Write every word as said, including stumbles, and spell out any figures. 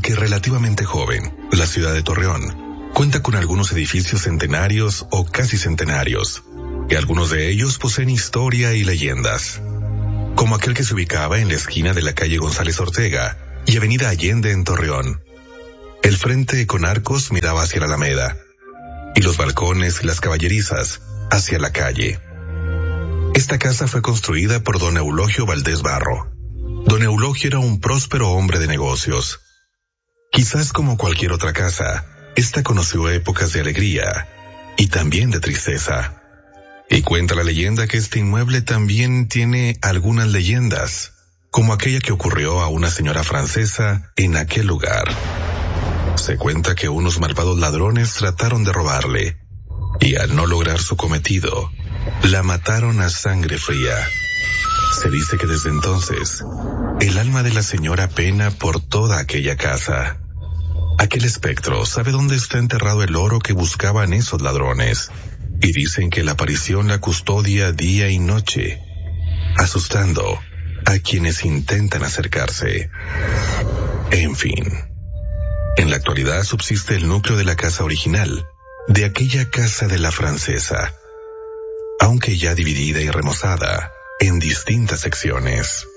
Aunque relativamente joven, la ciudad de Torreón cuenta con algunos edificios centenarios o casi centenarios, y algunos de ellos poseen historia y leyendas, como aquel que se ubicaba en la esquina de la calle González Ortega y Avenida Allende en Torreón. El frente con arcos miraba hacia la Alameda, y los balcones y las caballerizas hacia la calle. Esta casa fue construida por don Eulogio Valdés Barro. Don Eulogio era un próspero hombre de negocios. Quizás como cualquier otra casa, esta conoció épocas de alegría y también de tristeza. Y cuenta la leyenda que este inmueble también tiene algunas leyendas, como aquella que ocurrió a una señora francesa en aquel lugar. Se cuenta que unos malvados ladrones trataron de robarle, y al no lograr su cometido, la mataron a sangre fría. Se dice que desde entonces, el alma de la señora pena por toda aquella casa. Aquel espectro sabe dónde está enterrado el oro que buscaban esos ladrones, y dicen que la aparición la custodia día y noche, asustando a quienes intentan acercarse. En fin, en la actualidad subsiste el núcleo de la casa original, de aquella casa de la francesa, aunque ya dividida y remozada en distintas secciones.